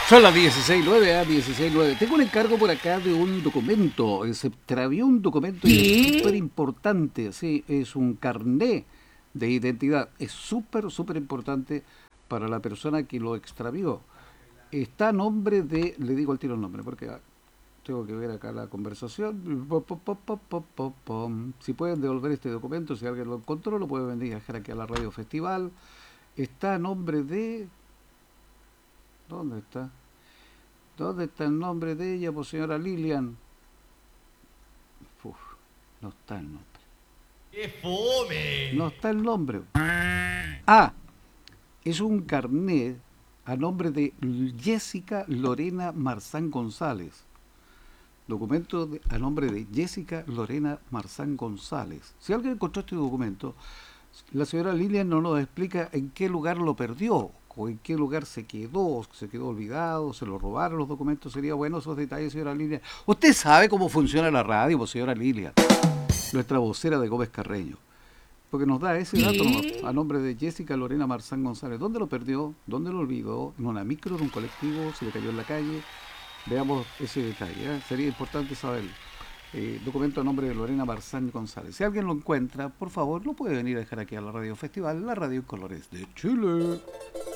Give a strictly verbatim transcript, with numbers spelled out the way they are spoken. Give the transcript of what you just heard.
Son las dieciséis nueve a dieciséis nueve. Tengo un encargo por acá de un documento. Se extravió un documento y es súper importante. Sí, es un carné de identidad. Es súper, súper importante para la persona que lo extravió. Está a nombre de... Le digo al tiro el nombre porque ah, tengo que ver acá la conversación. Po, po, po, po, po, po, pom. Si pueden devolver este documento, si alguien lo encontró, lo puede venir a dejar aquí a la Radio Festival. Está a nombre de... ¿Dónde está? ¿Dónde está el nombre de ella, pues señora Lilian? Uf, no está el nombre. ¡Qué fome! No está el nombre. Ah, es un carnet a nombre de Jessica Lorena Marzán González. Documento de- a nombre de Jessica Lorena Marzán González. Si alguien encontró este documento, la señora Lilian no nos explica en qué lugar lo perdió o en qué lugar se quedó, se quedó olvidado, se lo robaron los documentos. Sería bueno esos detalles, señora Lilian. Usted sabe cómo funciona la radio, pues, señora Lilian, nuestra vocera de Gómez Carreño. Porque nos da ese dato nomás, a nombre de Jessica Lorena Marzán González. ¿Dónde lo perdió? ¿Dónde lo olvidó? ¿En una micro, en un colectivo? ¿Se le cayó en la calle? Veamos ese detalle, ¿eh? Sería importante saberlo. Eh, documento a nombre de Lorena Marzán González. Si alguien lo encuentra, por favor, lo puede venir a dejar aquí a la Radio Festival, la radio en colores de Chile.